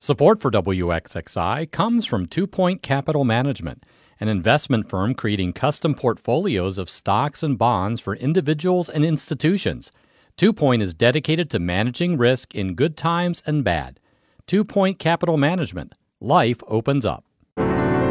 Support for WXXI comes from 2 Point Capital Management, an investment firm creating custom portfolios of stocks and bonds for individuals and institutions. 2 Point is dedicated to managing risk in good times and bad. 2 Point Capital Management. Life opens up.